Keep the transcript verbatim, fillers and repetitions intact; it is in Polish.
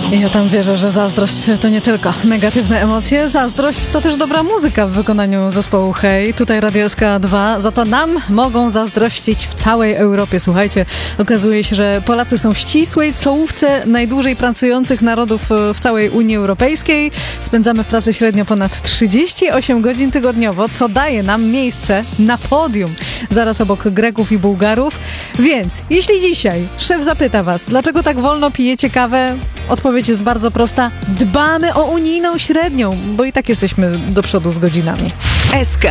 I ja tam wierzę, że zazdrość to nie tylko negatywne emocje. Zazdrość to też dobra muzyka w wykonaniu zespołu Hej. Tutaj Radio S K dwa. Za to nam mogą zazdrościć w całej Europie. Słuchajcie, okazuje się, że Polacy są w ścisłej czołówce najdłużej pracujących narodów w całej Unii Europejskiej. Spędzamy w pracy średnio ponad trzydzieści osiem godzin tygodniowo, co daje nam miejsce na podium, zaraz obok Greków i Bułgarów. Więc jeśli dzisiaj szef zapyta was, dlaczego tak wolno pijecie kawę, odpowiedź jest bardzo prosta. Dbamy o unijną średnią, bo i tak jesteśmy do przodu z godzinami. S K